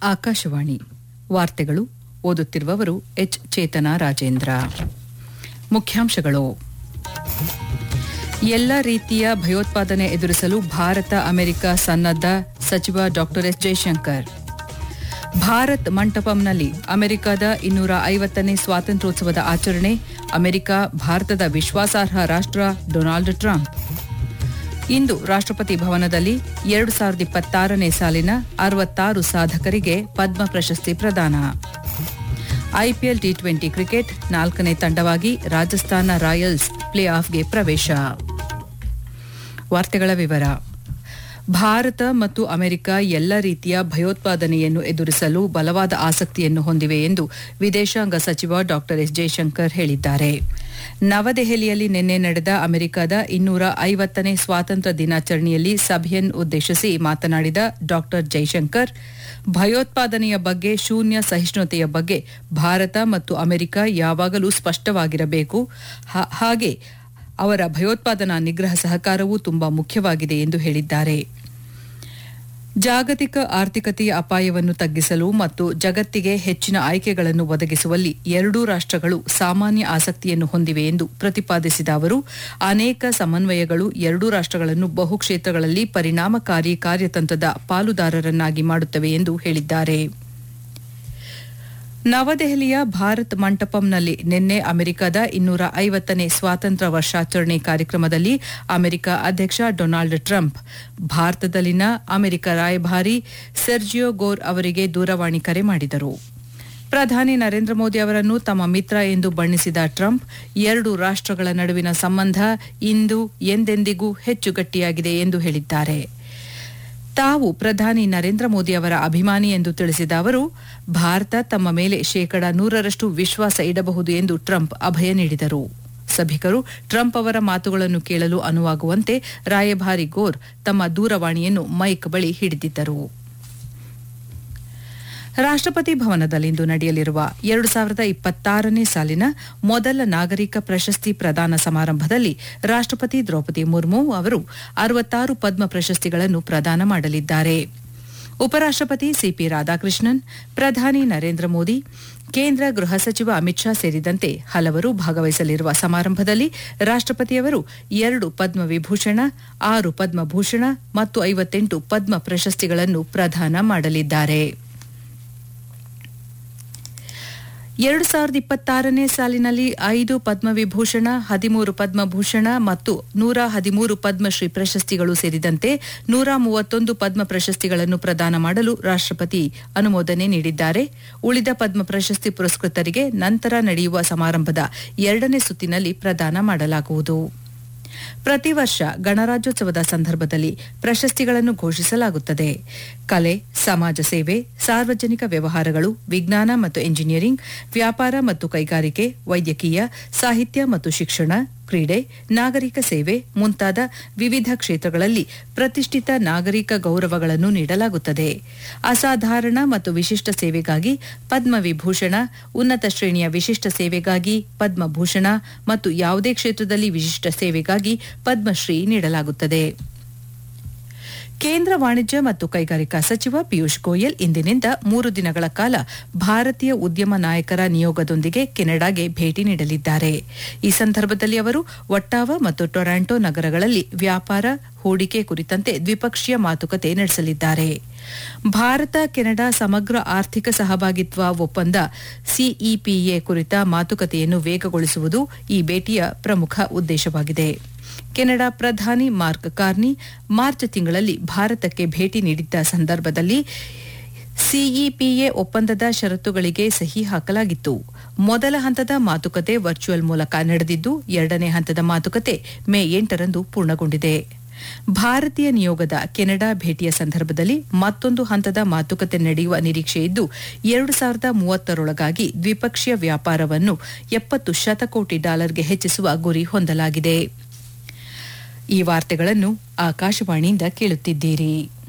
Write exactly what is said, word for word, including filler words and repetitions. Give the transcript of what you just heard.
ಆಕಾಶವಾಣಿ ವಾರ್ತೆಗಳು ಓದುತ್ತಿರುವವರು ಎಚ್ ಚೇತನ ರಾಜೇಂದ್ರ. ಮುಖ್ಯಾಂಶಗಳು: ಎಲ್ಲ ರೀತಿಯ ಭಯೋತ್ಪಾದನೆ ಎದುರಿಸಲು ಭಾರತ ಅಮೆರಿಕ ಸನ್ನದ್ಧ, ಸಚಿವ ಡಾ ಎಸ್ ಜೈಶಂಕರ್. ಭಾರತ್ ಮಂಟಪಂನಲ್ಲಿ ಅಮೆರಿಕದ ಇನ್ನೂರ ಐವತ್ತನೇ ಸ್ವಾತಂತ್ರ್ಯೋತ್ಸವದ ಆಚರಣೆ, ಅಮೆರಿಕ ಭಾರತದ ವಿಶ್ವಾಸಾರ್ಹ ರಾಷ್ಟ್ರ ಡೊನಾಲ್ಡ್ ಟ್ರಂಪ್. ಇಂದು ರಾಷ್ಟ್ರಪತಿ ಭವನದಲ್ಲಿ ಎರಡು ಸಾವಿರದ ಇಪ್ಪತ್ತಾರನೇ ಸಾಲಿನ ಅರವತ್ತಾರು ಸಾಧಕರಿಗೆ ಪದ್ಮ ಪ್ರಶಸ್ತಿ ಪ್ರದಾನ. ಐಪಿಎಲ್ ಟಿ ಟ್ವೆಂಟಿ ಕ್ರಿಕೆಟ್ ನಾಲ್ಕನೇ ತಂಡವಾಗಿ ರಾಜಸ್ಥಾನ ರಾಯಲ್ಸ್ ಪ್ಲೇ ಆಫ್ಗೆ ಪ್ರವೇಶ. ವಾರ್ತೆಗಳ ವಿವರ. ಭಾರತ ಮತ್ತು ಅಮೆರಿಕ ಎಲ್ಲ ರೀತಿಯ ಭಯೋತ್ಪಾದನೆಯನ್ನು ಎದುರಿಸಲು ಬಲವಾದ ಆಸಕ್ತಿಯನ್ನು ಹೊಂದಿವೆ ಎಂದು ವಿದೇಶಾಂಗ ಸಚಿವ ಡಾ ಎಸ್ ಜೈಶಂಕರ್ ಹೇಳಿದ್ದಾರೆ. ನವದೆಹಲಿಯಲ್ಲಿ ನಿನ್ನೆ ನಡೆದ ಅಮೆರಿಕದ ಇನ್ನೂರ ಐವತ್ತನೇ ಸ್ವಾತಂತ್ರ್ಯ ದಿನಾಚರಣೆಯಲ್ಲಿ ಸಭೆಯನ್ನು ಉದ್ದೇಶಿಸಿ ಮಾತನಾಡಿದ ಡಾ ಜೈಶಂಕರ್, ಭಯೋತ್ಪಾದನೆಯ ಬಗ್ಗೆ ಶೂನ್ಯ ಸಹಿಷ್ಣುತೆಯ ಬಗ್ಗೆ ಭಾರತ ಮತ್ತು ಅಮೆರಿಕ ಯಾವಾಗಲೂ ಸ್ಪಷ್ಟವಾಗಿರಬೇಕು. ಹಾಗೆ ಅವರ ಭಯೋತ್ಪಾದನಾ ನಿಗ್ರಹ ಸಹಕಾರವೂ ತುಂಬಾ ಮುಖ್ಯವಾಗಿದೆ ಎಂದು ಹೇಳಿದ್ದಾರೆ. ಜಾಗತಿಕ ಆರ್ಥಿಕತೆಯ ಅಪಾಯವನ್ನು ತಗ್ಗಿಸಲು ಮತ್ತು ಜಗತ್ತಿಗೆ ಹೆಚ್ಚಿನ ಆಯ್ಕೆಗಳನ್ನು ಒದಗಿಸುವಲ್ಲಿ ಎರಡೂ ರಾಷ್ಟ್ರಗಳು ಸಾಮಾನ್ಯ ಆಸಕ್ತಿಯನ್ನು ಹೊಂದಿವೆ ಎಂದು ಪ್ರತಿಪಾದಿಸಿದ ಅವರು, ಅನೇಕ ಸಮನ್ವಯಗಳು ಎರಡೂ ರಾಷ್ಟ್ರಗಳನ್ನು ಬಹುಕ್ಷೇತ್ರಗಳಲ್ಲಿ ಪರಿಣಾಮಕಾರಿ ಕಾರ್ಯತಂತ್ರದ ಪಾಲುದಾರರನ್ನಾಗಿ ಮಾಡುತ್ತವೆ ಎಂದು ಹೇಳಿದ್ದಾರೆ. ನವದೆಹಲಿಯ ಭಾರತ್ ಮಂಟಪಂನಲ್ಲಿ ನಿನ್ನೆ ಅಮೆರಿಕದ ಇನ್ನೂರ ಐವತ್ತನೇ ಸ್ವಾತಂತ್ರ್ಯ ವರ್ಷಾಚರಣೆ ಕಾರ್ಯಕ್ರಮದಲ್ಲಿ ಅಮೆರಿಕ ಅಧ್ಯಕ್ಷ ಡೊನಾಲ್ಡ್ ಟ್ರಂಪ್ ಭಾರತದಲ್ಲಿನ ಅಮೆರಿಕ ರಾಯಭಾರಿ ಸೆರ್ಜಿಯೋ ಗೋರ್ ಅವರಿಗೆ ದೂರವಾಣಿ ಕರೆ ಮಾಡಿದರು. ಪ್ರಧಾನಿ ನರೇಂದ್ರ ಮೋದಿ ಅವರನ್ನು ತಮ್ಮ ಮಿತ್ರ ಎಂದು ಬಣ್ಣಿಸಿದ ಟ್ರಂಪ್, ಎರಡು ರಾಷ್ಟ್ರಗಳ ನಡುವಿನ ಸಂಬಂಧ ಇಂದು ಎಂದೆಂದಿಗೂ ಹೆಚ್ಚು ಗಟ್ಟಿಯಾಗಿದೆ ಎಂದು ಹೇಳಿದ್ದಾರೆ. ತಾವು ಪ್ರಧಾನಿ ನರೇಂದ್ರ ಮೋದಿ ಅವರ ಅಭಿಮಾನಿ ಎಂದು ತಿಳಿಸಿದ ಅವರು, ಭಾರತ ತಮ್ಮ ಮೇಲೆ ಶೇಕಡ ನೂರರಷ್ಟು ವಿಶ್ವಾಸ ಇಡಬಹುದು ಎಂದು ಟ್ರಂಪ್ ಅಭಯ ನೀಡಿದರು. ಸಭಿಕರು ಟ್ರಂಪ್ ಅವರ ಮಾತುಗಳನ್ನು ಕೇಳಲು ಅನುವಾಗುವಂತೆ ರಾಯಭಾರಿ ಗೋರ್ ತಮ್ಮ ದೂರವಾಣಿಯನ್ನು ಮೈಕ್ ಬಳಿ ಹಿಡಿದಿದ್ದರು. ರಾಷ್ಟ್ರಪತಿ ಭವನದಲ್ಲಿಂದು ನಡೆಯಲಿರುವ ಎರಡು ಸಾವಿರದ ಇಪ್ಪತ್ತಾರನೇ ಸಾಲಿನ ಮೊದಲ ನಾಗರಿಕ ಪ್ರಶಸ್ತಿ ಪ್ರದಾನ ಸಮಾರಂಭದಲ್ಲಿ ರಾಷ್ಟ್ರಪತಿ ದ್ರೌಪದಿ ಮುರ್ಮು ಅವರು ಅರವತ್ತಾರು ಪದ್ಮ ಪ್ರಶಸ್ತಿಗಳನ್ನು ಪ್ರದಾನ ಮಾಡಲಿದ್ದಾರೆ. ಉಪರಾಷ್ಟ್ರಪತಿ ಸಿಪಿ ರಾಧಾಕೃಷ್ಣನ್, ಪ್ರಧಾನಿ ನರೇಂದ್ರ ಮೋದಿ, ಕೇಂದ್ರ ಗೃಹ ಸಚಿವ ಅಮಿತ್ ಶಾ ಸೇರಿದಂತೆ ಹಲವರು ಭಾಗವಹಿಸಲಿರುವ ಸಮಾರಂಭದಲ್ಲಿ ರಾಷ್ಟ್ರಪತಿಯವರು ಎರಡು ಪದ್ಮ ವಿಭೂಷಣ, ಆರು ಪದ್ಮಭೂಷಣ ಮತ್ತು ಐವತ್ತೆಂಟು ಪದ್ಮ ಪ್ರಶಸ್ತಿಗಳನ್ನು ಪ್ರದಾನ ಮಾಡಲಿದ್ದಾರೆ. ಎರಡು ಸಾವಿರದ ಇಪ್ಪತ್ತಾರನೇ ಸಾಲಿನಲ್ಲಿ ಐದು ಪದ್ಮವಿಭೂಷಣ, ಹದಿಮೂರು ಪದ್ಮಭೂಷಣ ಮತ್ತು ನೂರ ಹದಿಮೂರು ಪದ್ಮಶ್ರೀ ಪ್ರಶಸ್ತಿಗಳು ಸೇರಿದಂತೆ ನೂರ ಮೂವತ್ತೊಂದು ಪದ್ಮ ಪ್ರಶಸ್ತಿಗಳನ್ನು ಪ್ರದಾನ ಮಾಡಲು ರಾಷ್ಟ್ರಪತಿ ಅನುಮೋದನೆ ನೀಡಿದ್ದಾರೆ. ಉಳಿದ ಪದ್ಮ ಪ್ರಶಸ್ತಿ ಪುರಸ್ಕೃತರಿಗೆ ನಂತರ ನಡೆಯುವ ಸಮಾರಂಭದ ಎರಡನೇ ಸುತ್ತಿನಲ್ಲಿ ಪ್ರದಾನ ಮಾಡಲಾಗುವುದು. ಪ್ರತಿ ವರ್ಷ ಗಣರಾಜ್ಯೋತ್ಸವದ ಸಂದರ್ಭದಲ್ಲಿ ಪ್ರಶಸ್ತಿಗಳನ್ನು ಘೋಷಿಸಲಾಗುತ್ತದೆ. ಕಲೆ, ಸಮಾಜ ಸೇವೆ, ಸಾರ್ವಜನಿಕ ವ್ಯವಹಾರಗಳು, ವಿಜ್ಞಾನ ಮತ್ತು ಎಂಜಿನಿಯರಿಂಗ್, ವ್ಯಾಪಾರ ಮತ್ತು ಕೈಗಾರಿಕೆ, ವೈದ್ಯಕೀಯ, ಸಾಹಿತ್ಯ ಮತ್ತು ಶಿಕ್ಷಣ, ಕ್ರೀಡೆ, ನಾಗರಿಕ ಸೇವೆ ಮುಂತಾದ ವಿವಿಧ ಕ್ಷೇತ್ರಗಳಲ್ಲಿ ಪ್ರತಿಷ್ಠಿತ ನಾಗರಿಕ ಗೌರವಗಳನ್ನು ನೀಡಲಾಗುತ್ತದೆ. ಅಸಾಧಾರಣ ಮತ್ತು ವಿಶಿಷ್ಟ ಸೇವೆಗಾಗಿ ಪದ್ಮವಿಭೂಷಣ, ಉನ್ನತ ಶ್ರೇಣಿಯ ವಿಶಿಷ್ಟ ಸೇವೆಗಾಗಿ ಪದ್ಮಭೂಷಣ ಮತ್ತು ಯಾವುದೇ ಕ್ಷೇತ್ರದಲ್ಲಿ ವಿಶಿಷ್ಟ ಸೇವೆಗಾಗಿ ಪದ್ಮಶ್ರೀ ನೀಡಲಾಗುತ್ತದೆ. ಕೇಂದ್ರ ವಾಣಿಜ್ಯ ಮತ್ತು ಕೈಗಾರಿಕಾ ಸಚಿವ ಪಿಯೂಷ್ ಗೋಯಲ್ ಇಂದಿನಿಂದ ಮೂರು ದಿನಗಳ ಕಾಲ ಭಾರತೀಯ ಉದ್ಯಮ ನಾಯಕರ ನಿಯೋಗದೊಂದಿಗೆ ಕೆನಡಾಗೆ ಭೇಟಿ ನೀಡಲಿದ್ದಾರೆ. ಈ ಸಂದರ್ಭದಲ್ಲಿ ಅವರು ಒಟ್ಟಾವಾ ಮತ್ತು ಟೊರಾಂಟೊ ನಗರಗಳಲ್ಲಿ ವ್ಯಾಪಾರ, ಹೂಡಿಕೆ ಕುರಿತಂತೆ ದ್ವಿಪಕ್ಷೀಯ ಮಾತುಕತೆ ನಡೆಸಲಿದ್ದಾರೆ. ಭಾರತ ಕೆನಡಾ ಸಮಗ್ರ ಆರ್ಥಿಕ ಸಹಭಾಗಿತ್ವ ಒಪ್ಪಂದ ಸಿಇಪಿಎ ಕುರಿತ ಮಾತುಕತೆಯನ್ನು ವೇಗಗೊಳಿಸುವುದು ಈ ಭೇಟಿಯ ಪ್ರಮುಖ ಉದ್ದೇಶವಾಗಿದೆ. ಕೆನಡಾ ಪ್ರಧಾನಿ ಮಾರ್ಕ್ ಕಾರ್ನಿ ಮಾರ್ಚ್ ತಿಂಗಳಲ್ಲಿ ಭಾರತಕ್ಕೆ ಭೇಟಿ ನೀಡಿದ್ದ ಸಂದರ್ಭದಲ್ಲಿ ಸಿಇಪಿಎ ಒಪ್ಪಂದದ ಷರತ್ತುಗಳಿಗೆ ಸಹಿ ಹಾಕಲಾಗಿತ್ತು. ಮೊದಲ ಹಂತದ ಮಾತುಕತೆ ವರ್ಚುವಲ್ ಮೂಲಕ ನಡೆದಿದ್ದು, ಎರಡನೇ ಹಂತದ ಮಾತುಕತೆ ಮೇ ಎಂಟರಂದು ಪೂರ್ಣಗೊಂಡಿದೆ. ಭಾರತೀಯ ನಿಯೋಗದ ಕೆನಡಾ ಭೇಟಿಯ ಸಂದರ್ಭದಲ್ಲಿ ಮತ್ತೊಂದು ಹಂತದ ಮಾತುಕತೆ ನಡೆಯುವ ನಿರೀಕ್ಷೆಯಿದ್ದು, ಎರಡು ಸಾವಿರದ ಮೂವತ್ತರೊಳಗಾಗಿ ದ್ವಿಪಕ್ಷೀಯ ವ್ಯಾಪಾರವನ್ನು ಎಪ್ಪತ್ತು ಶತಕೋಟಿ ಡಾಲರ್ಗೆ ಹೆಚ್ಚಿಸುವ ಗುರಿ ಹೊಂದಲಾಗಿದೆ. ಈ ವಾರ್ತೆಗಳನ್ನು ಆಕಾಶವಾಣಿಯಿಂದ ಕೇಳುತ್ತಿದ್ದೀರಿ.